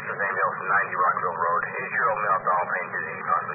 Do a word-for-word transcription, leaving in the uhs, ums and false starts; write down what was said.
This is Amy Olson, ninety Rockville Road. Is your old mail doll paying dues any fun?